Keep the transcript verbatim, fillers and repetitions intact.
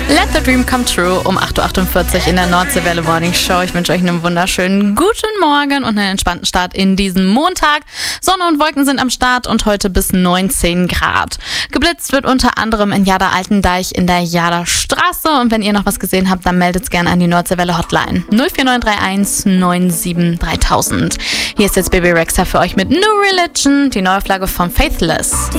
Let the Dream Come True um acht Uhr achtundvierzig in der Nordseewelle Morning Show. Ich wünsche euch einen wunderschönen guten Morgen und einen entspannten Start in diesen Montag. Sonne und Wolken sind am Start und heute bis neunzehn Grad. Geblitzt wird unter anderem in Jada-Altendeich in der Jada-Straße. Und wenn ihr noch was gesehen habt, dann meldet es gerne an die Nordseewelle Hotline null vier neun drei eins neun sieben drei tausend. Hier ist jetzt Baby Rexha für euch mit New Religion, die Neuauflage von Faithless.